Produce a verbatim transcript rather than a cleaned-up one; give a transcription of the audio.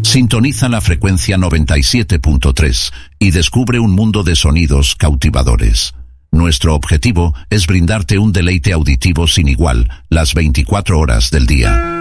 Sintoniza la frecuencia noventa y siete punto tres y descubre un mundo de sonidos cautivadores. Nuestro objetivo es brindarte un deleite auditivo sin igual las veinticuatro horas del día.